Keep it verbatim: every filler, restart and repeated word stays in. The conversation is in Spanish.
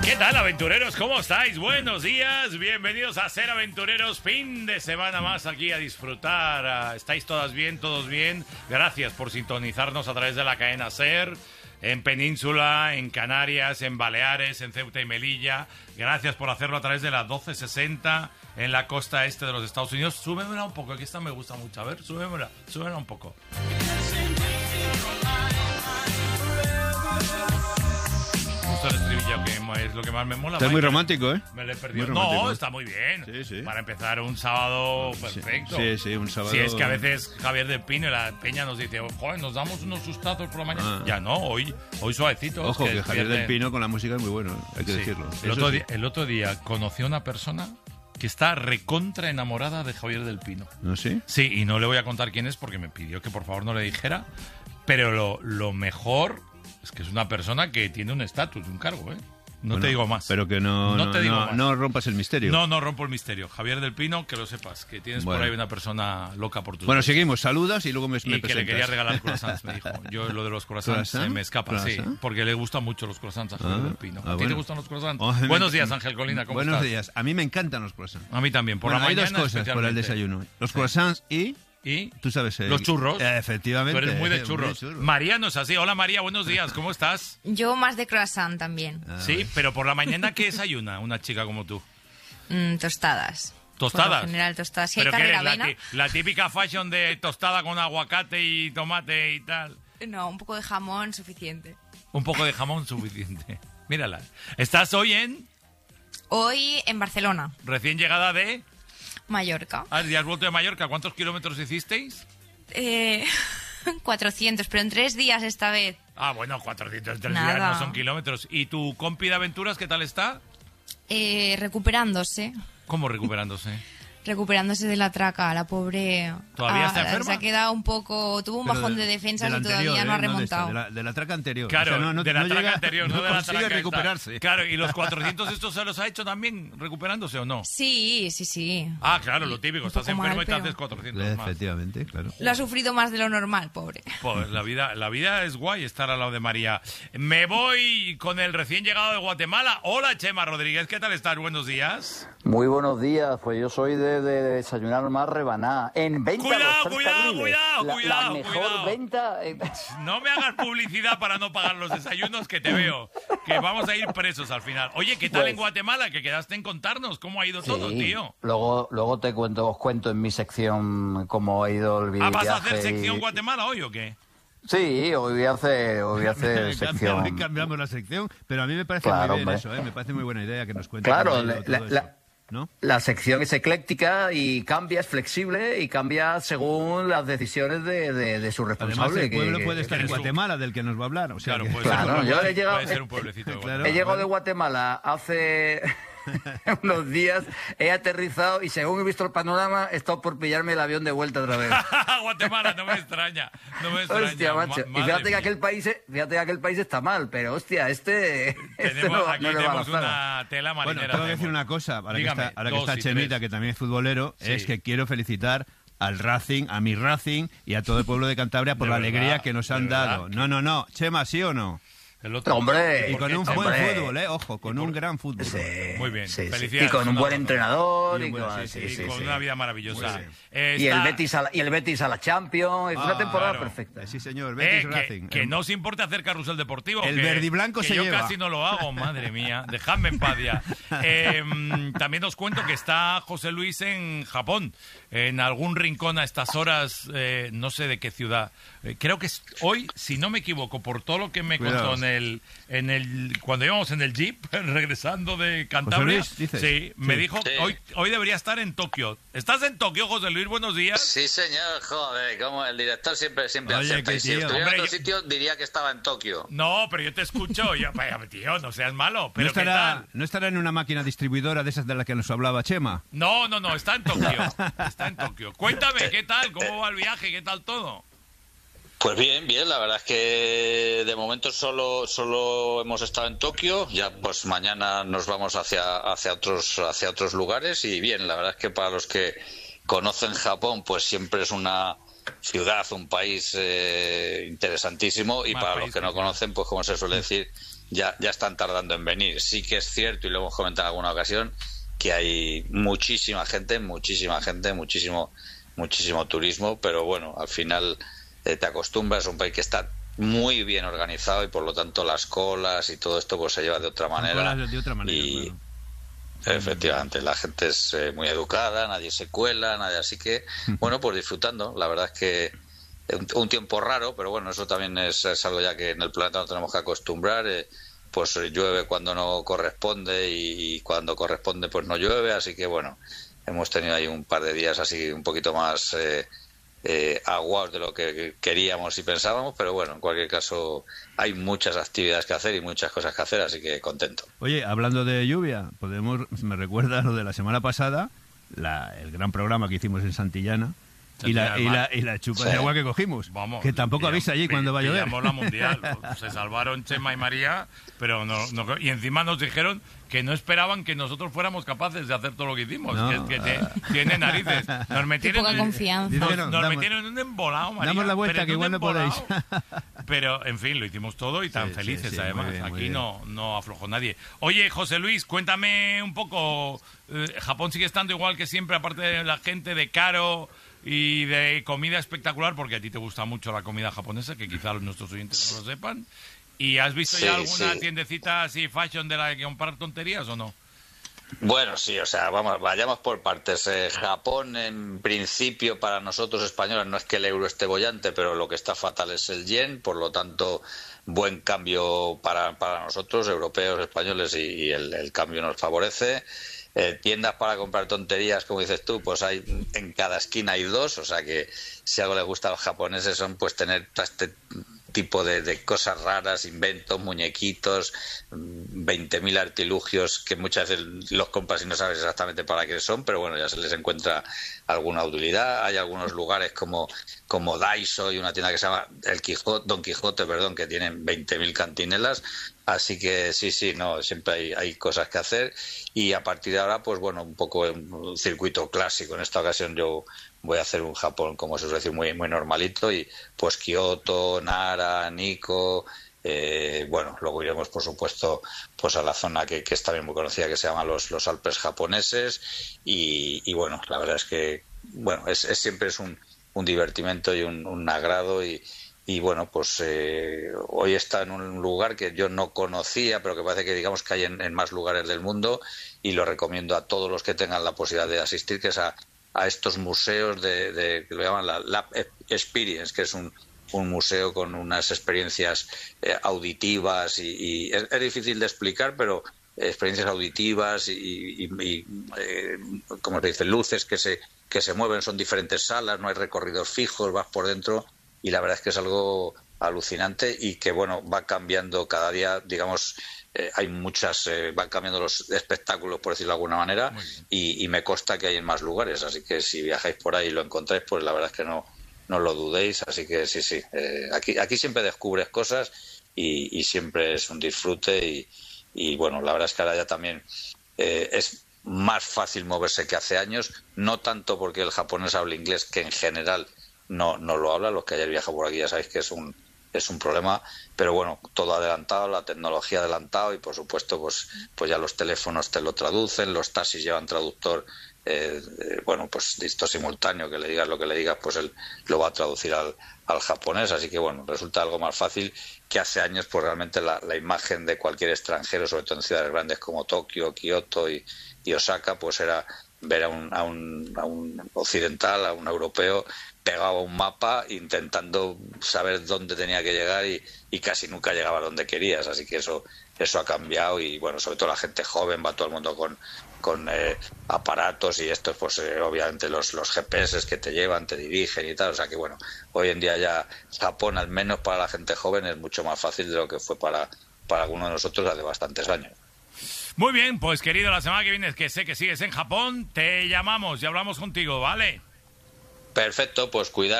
¿Qué tal, aventureros? ¿Cómo estáis? Buenos días, bienvenidos a Ser Aventureros, fin de semana más aquí a disfrutar. ¿Estáis todas bien, todos bien? Gracias por sintonizarnos a través de la cadena Ser, en Península, en Canarias, en Baleares, en Ceuta y Melilla. Gracias por hacerlo a través de la doce sesenta en la costa este de los Estados Unidos. Súbemela un poco, aquí esta me gusta mucho. A ver, súbemela, súbemela un poco. El estribillo que es lo que más me mola. Está muy romántico, ¿eh? Me lo he perdido. No, ¿eh? Está muy bien. Sí, sí. Para empezar un sábado perfecto. Sí, sí, un sábado. Si sí, es que a veces Javier del Pino y la Peña nos dice, joder, nos damos unos sustazos por la mañana. Ah. Ya no, hoy, hoy suavecito. Ojo, que, que Javier pierde... del Pino con la música es muy bueno, hay que sí. decirlo. El otro, sí. día, el otro día conocí a una persona que está recontra enamorada de Javier del Pino. ¿No sí? Sí, y no le voy a contar quién es porque me pidió que por favor no le dijera. Pero lo, lo mejor es que es una persona que tiene un estatus, un cargo, ¿eh? No bueno, te digo más. Pero que no, no, no, te digo no, más. no rompas el misterio. No, no rompo el misterio. Javier del Pino, que lo sepas, que tienes bueno. por ahí una persona loca por tus Bueno, dedos. Seguimos, saludas y luego me, y me que presentas. le quería regalar croissants, me dijo. Yo lo de los croissants se me escapa, ¿Croissant? sí, porque le gustan mucho los croissants a Javier ah, del Pino. ¿A ah, ti bueno. te gustan los croissants? Oh, Buenos días, Ángel Colina, ¿cómo Buenos estás? Buenos días. A mí me encantan los croissants. A mí también, por bueno, la hay mañana dos cosas por el desayuno. Los sí. croissants y... ¿Y? Tú sabes... Eh, los churros. Eh, efectivamente. Tú eres muy de eh, churros. Muy de churros. María no es así. Hola, María, buenos días. ¿Cómo estás? Yo más de croissant también. Ah, sí, pero por la mañana, ¿qué desayuna una chica como tú? Mm, tostadas. ¿Tostadas? Por lo general, tostadas. Si ¿Pero hay qué carne eres? de avena... La, la típica fashion de tostada con aguacate y tomate y tal. No, un poco de jamón suficiente. Un poco de jamón suficiente. Mírala. ¿Estás hoy en...? Hoy en Barcelona. ¿Recién llegada de...? Mallorca. Ah, ¿ya has vuelto de Mallorca? ¿Cuántos kilómetros hicisteis? Eh, cuatrocientos, pero en tres días esta vez. Ah, bueno, cuatrocientos en tres Nada. días no son kilómetros. ¿Y tu compi de aventuras qué tal está? Eh, recuperándose. ¿Cómo recuperándose? Recuperándose de la traca, la pobre... ¿Todavía ah, está enferma? Se ha quedado un poco... Tuvo un Pero bajón de, de defensas y anterior, todavía ¿eh? no ha ¿Dónde remontado. está? De, la, de la traca anterior. Claro, o sea, no, no, de la no traca llega, anterior, no, no de la consigue traca recuperarse. Esta. Claro, ¿y los cuatrocientos estos se los ha hecho también recuperándose o no? Sí, sí, sí. Ah, claro, lo típico. Un Estás poco enfermo mal, y te haces pero... cuatrocientos más. Efectivamente, claro. Lo ha sufrido más de lo normal, pobre. Pues la vida, la vida es guay estar al lado de María. Me voy con el recién llegado de Guatemala. Hola, Chema Rodríguez, ¿qué tal estás? Buenos días. Muy buenos días, pues yo soy de, de desayunar más rebanada. En venta cuidado, los cuidado, carriles. cuidado, la, cuidado, la mejor cuidado. venta. Eh. No me hagas publicidad para no pagar los desayunos que te veo, que vamos a ir presos al final. Oye, ¿qué tal pues, en Guatemala? Que quedaste en contarnos cómo ha ido sí, todo, tío. Luego, luego te cuento, os cuento en mi sección cómo ha ido el viaje. ¿Ah, vas a hacer sección y... Guatemala hoy o qué? Sí, hoy voy a hacer, hoy voy a hacer sección. Hoy cambiamos la sección, pero a mí me parece claro, muy bien hombre. eso, ¿eh? Me parece muy buena idea que nos cuentes. Claro, la, la, la, ¿no? La sección es ecléctica y cambia, es flexible y cambia según las decisiones de, de, de su responsable. Además, el pueblo que, puede que, estar que en su... Guatemala, del que nos va a hablar. O sea, claro, que... puede, claro, ser, yo puede, he llegado, puede ser un pueblecito de Guatemala. Claro, he llegado bueno. de Guatemala hace unos días, he aterrizado y según he visto el panorama, he estado por pillarme el avión de vuelta otra vez. Guatemala, no me extraña, no me extraña. Hostia, macho. Ma y fíjate que, mía. aquel país, fíjate que aquel país está mal, pero hostia, este, este Tenemos, no, aquí no le va a tenemos lanzar. una tela marinera. Bueno, tengo que decir una cosa, ahora Dígame, que está, ahora que dos está y Chemita, tres. que también es futbolero, Sí. es que quiero felicitar al Racing, a mi Racing y a todo el pueblo de Cantabria por De la verdad, alegría que nos de han verdad. dado. No, no, no. Chema, ¿sí o no? El otro, Hombre, Y ¿por con qué, un Chema? buen hombre. fútbol, ¿eh? Ojo, con un gran fútbol. Sí, Muy bien, sí, sí. felicidades. Y con un buen entrenador Y y, un buen- con, sí, sí, Sí, sí, con sí. una vida maravillosa. Muy bien. Eh, Y, está- el Betis a la, y el Betis a la Champions, es Ah, una temporada claro. perfecta. Sí, señor, Eh, Betis que, Racing. que no os importa hacer carrusel deportivo. El que, verde y blanco que se yo lleva. casi no lo hago, madre mía. Dejadme en paz ya. Eh, también os cuento que está José Luis en Japón, en algún rincón a estas horas, eh, no sé de qué ciudad. Eh, creo que es hoy, si no me equivoco, por todo lo que me Cuidado. contó en el, en el, cuando íbamos en el jeep, regresando de Cantabria. Luis, dices. Sí, me Sí. dijo, Sí. hoy, hoy debería estar en Tokio. ¿Estás en Tokio, José Luis? Buenos días. Sí, señor, joder, como el director siempre, siempre Oye, acerta. qué Y si tío. estuviera Hombre, en otro yo- sitio, diría que estaba en Tokio. No, pero yo te escucho. Yo, vaya, tío, no seas malo. ¿No Pero ¿qué estará, tal? ¿No estará en una máquina distribuidora de esas de las que nos hablaba Chema? No, no, no, está en Tokio. Está en Tokio. Cuéntame, ¿qué tal? ¿Cómo va el viaje? ¿Qué tal todo? Pues bien, bien, la verdad es que de momento solo solo hemos estado en Tokio, ya pues mañana nos vamos hacia hacia otros hacia otros lugares y bien, la verdad es que para los que conocen Japón, pues siempre es una ciudad, un país eh, interesantísimo y Más para país los que que no ya. conocen, pues como se suele decir, ya, ya están tardando en venir. Sí que es cierto, y lo hemos comentado en alguna ocasión, que hay muchísima gente, muchísima gente, muchísimo, muchísimo turismo, pero bueno, al final eh, te acostumbras, es un país que está muy bien organizado y por lo tanto las colas y todo esto pues se lleva de otra manera. De otra manera, y claro. Efectivamente, la gente es eh, muy educada, nadie se cuela, nadie, así que bueno, pues disfrutando. La verdad es que un, un tiempo raro, pero bueno, eso también es, es algo ya que en el planeta no tenemos que acostumbrar. Eh, pues llueve cuando no corresponde y, y cuando corresponde pues no llueve, así que bueno, hemos tenido ahí un par de días así un poquito más eh, eh, aguados de lo que queríamos y pensábamos, pero bueno, en cualquier caso hay muchas actividades que hacer y muchas cosas que hacer, así que contento. Oye, hablando de lluvia, podemos, me recuerda lo de la semana pasada, la, el gran programa que hicimos en Santillana. Y la, y, la, y la chupa sí. de agua que cogimos. Vamos, que tampoco pillamos, avisa allí cuando va a llover. Pillamos la mundial. Se salvaron Chema y María, pero no, no, y encima nos dijeron que no esperaban que nosotros fuéramos capaces de hacer todo lo que hicimos. No, que, que te, tiene narices. Nos metieron, poca confianza. Nos, Dijeron, nos damos, metieron en un embolado, María. Damos la vuelta, que igual no podéis. Pero, en fin, lo hicimos todo y tan sí, felices, sí, sí, además. Bien, aquí no, no aflojó nadie. Oye, José Luis, cuéntame un poco. Eh, Japón sigue estando igual que siempre, aparte de la gente, de caro y de comida espectacular, porque a ti te gusta mucho la comida japonesa, que quizá nuestros oyentes no lo sepan. ¿Y has visto sí, ya alguna sí. tiendecita así fashion de la que comprar tonterías o no? Bueno, sí, o sea, vamos, vayamos por partes. Eh, Japón, en principio, para nosotros españoles, no es que el euro esté bollante, pero lo que está fatal es el yen, por lo tanto, buen cambio para, para nosotros, europeos, españoles, y, y el, el cambio nos favorece. Eh, tiendas para comprar tonterías, como dices tú, pues hay en cada esquina hay dos, o sea que si algo les gusta a los japoneses son pues tener este tipo de, de cosas raras, inventos, muñequitos, veinte mil artilugios que muchas veces los compras y no sabes exactamente para qué son, pero bueno, ya se les encuentra alguna utilidad. Hay algunos lugares como, como Daiso y una tienda que se llama el Quijote, Don Quijote, perdón, que tienen veinte mil cantinelas. Así que sí, sí, no, siempre hay, hay cosas que hacer y a partir de ahora, pues bueno, un poco un circuito clásico. En esta ocasión yo voy a hacer un Japón, como se suele decir, muy, muy normalito y pues Kioto, Nara, Nikko, eh, bueno, luego iremos por supuesto pues a la zona que, que es también muy conocida, que se llama los, los Alpes japoneses y, y bueno, la verdad es que bueno, es, es siempre es un, un divertimento y un, un agrado y Y bueno, pues eh, hoy está en un lugar que yo no conocía, pero que parece que digamos que hay en, en más lugares del mundo y lo recomiendo a todos los que tengan la posibilidad de asistir, que es a, a estos museos de, de que lo llaman la Lab Experience, que es un, un museo con unas experiencias eh, auditivas y, y es, es difícil de explicar, pero experiencias auditivas y, y, y eh, como se dice, luces que se que se mueven, son diferentes salas, no hay recorridos fijos, vas por dentro. Y la verdad es que es algo alucinante y que, bueno, va cambiando cada día, digamos, eh, hay muchas, eh, van cambiando los espectáculos, por decirlo de alguna manera, y, y me consta que hay en más lugares. Así que si viajáis por ahí y lo encontráis, pues la verdad es que no, no lo dudéis. Así que sí, sí, eh, aquí, aquí siempre descubres cosas y, y siempre es un disfrute. Y, y, bueno, la verdad es que ahora ya también eh, es más fácil moverse que hace años, no tanto porque el japonés habla inglés, que en general no no lo habla. Los que hayáis viajado por aquí ya sabéis que es un es un problema, pero bueno, todo adelantado, la tecnología adelantado y por supuesto pues pues ya los teléfonos te lo traducen, los taxis llevan traductor, eh, eh, bueno, pues listo simultáneo, que le digas lo que le digas, pues él lo va a traducir al, al japonés, así que bueno, resulta algo más fácil que hace años. Pues realmente la, la imagen de cualquier extranjero, sobre todo en ciudades grandes como Tokio, Kioto y, y Osaka, pues era ver a un, a un a un occidental, a un europeo pegado a un mapa intentando saber dónde tenía que llegar y, y casi nunca llegaba a donde querías, así que eso eso ha cambiado y bueno, sobre todo la gente joven, va todo el mundo con con eh, aparatos y estos pues eh, obviamente los los G P S que te llevan, te dirigen y tal, o sea que bueno, hoy en día ya Japón, al menos para la gente joven, es mucho más fácil de lo que fue para para algunos de nosotros hace bastantes años. Muy bien, pues querido, la semana que viene, que sé que sigues en Japón, te llamamos y hablamos contigo, ¿vale? Perfecto, pues cuidado.